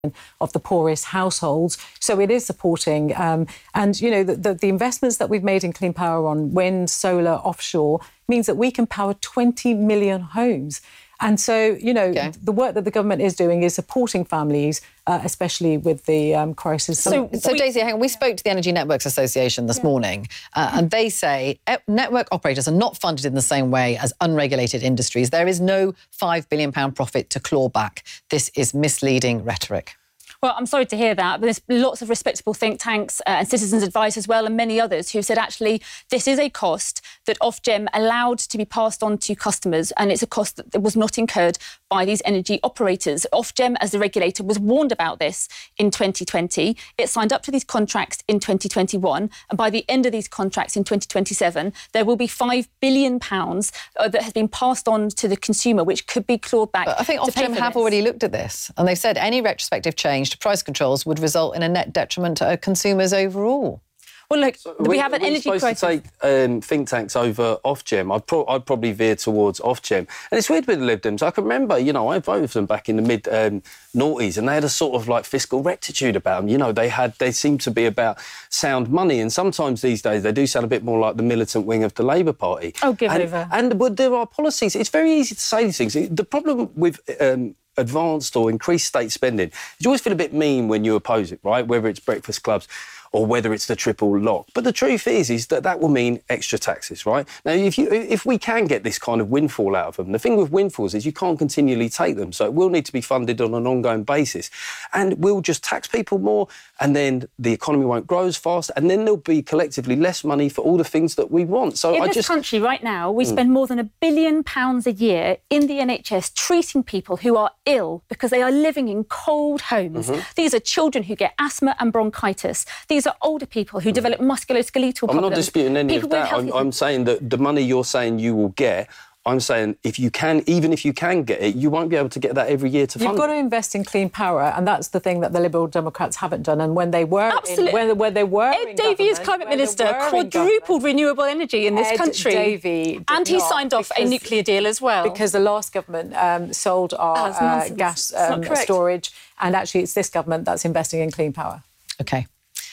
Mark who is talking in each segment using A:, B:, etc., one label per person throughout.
A: of the poorest households. So it is supporting. And, you know, the investments that we've made in clean power on wind, solar, offshore means that we can power 20 million homes. And so, you know, the work that the government is doing is supporting families, especially with the crisis.
B: So Daisy, hang on, we spoke to the Energy Networks Association this morning, and they say network operators are not funded in the same way as unregulated industries. There is no £5 billion profit to claw back. This is misleading rhetoric.
C: Well, I'm sorry to hear that, but there's lots of respectable think tanks and Citizens Advice as well, and many others who've said, actually, this is a cost that Ofgem allowed to be passed on to customers, and it's a cost that was not incurred by these energy operators. Ofgem, as the regulator, was warned about this in 2020. It signed up to these contracts in 2021, and by the end of these contracts in 2027, there will be £5 billion that has been passed on to the consumer, which could be clawed back.
B: But I think Ofgem have already looked at this, and they've said any retrospective change to price controls would result in a net detriment to consumers overall.
C: Well, look, we have an energy crisis.
D: Supposed to take think tanks over Ofgem. I'd probably veer towards Ofgem. And it's weird with the Lib Dems. I can remember, you know, I voted for them back in the mid-noughties, and they had a sort of like fiscal rectitude about them. You know, they seemed to be about sound money, and sometimes these days they do sound a bit more like the militant wing of the Labour Party.
C: Oh, give over.
D: And there are policies. It's very easy to say these things. The problem with advanced or increased state spending is you always feel a bit mean when you oppose it, right? Whether it's breakfast clubs or whether it's the triple lock. But the truth is that will mean extra taxes, right? Now, if we can get this kind of windfall out of them, the thing with windfalls is you can't continually take them, so it will need to be funded on an ongoing basis. And we'll just tax people more, and then the economy won't grow as fast, and then there'll be collectively less money for all the things that we want. So
C: in this country right now, we spend more than £1 billion a year in the NHS treating people who are ill because they are living in cold homes. These are children who get asthma and bronchitis. These are older people who develop musculoskeletal problems.
D: I'm not disputing any of that. I'm saying that the money you're saying you will get, I'm saying even if you can get it, you won't be able to get that every year to fund.
A: You've got to invest in clean power, and that's the thing that the Liberal Democrats haven't done. And when they were when they were
C: Ed Davey, as Climate Minister, quadrupled renewable energy in this country.
A: And
C: he signed off a nuclear deal as well.
A: Because the last government sold our gas storage, and actually it's this government that's investing in clean power.
B: OK.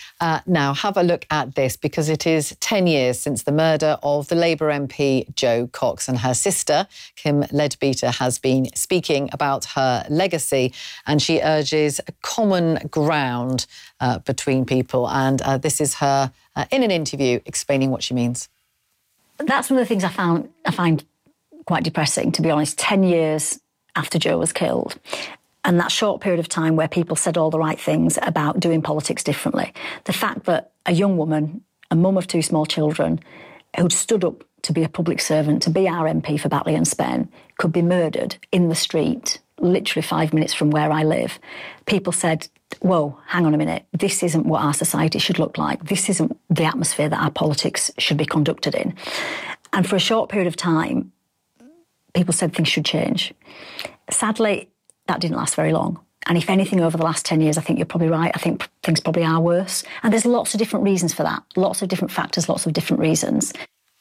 B: Now, have a look at this, because it is 10 years since the murder of the Labour MP Jo Cox, and her sister, Kim Leadbeater, has been speaking about her legacy, and she urges common ground between people. And this is her in an interview explaining what she means.
E: That's one of the things I find quite depressing, to be honest, 10 years after Jo was killed. And that short period of time where people said all the right things about doing politics differently. The fact that a young woman, a mum of 2 small children, who'd stood up to be a public servant, to be our MP for Batley and Spen, could be murdered in the street, literally 5 minutes from where I live. People said, whoa, hang on a minute, this isn't what our society should look like. This isn't the atmosphere that our politics should be conducted in. And for a short period of time, people said things should change. Sadly, that didn't last very long. And if anything, over the last 10 years, I think you're probably right. I think things probably are worse. And there's lots of different reasons for that. Lots of different factors, lots of different reasons.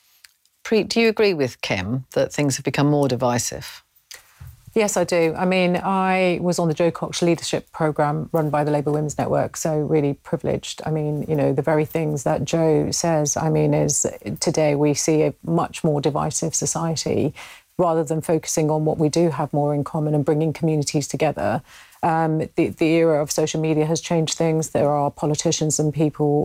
B: Preet, do you agree with Kim that things have become more divisive?
A: Yes, I do. I mean, I was on the Jo Cox leadership programme run by the Labour Women's Network, so really privileged. I mean, you know, the very things that Jo says, I mean, is today we see a much more divisive society, rather than focusing on what we do have more in common and bringing communities together. The era of social media has changed things. There are politicians and people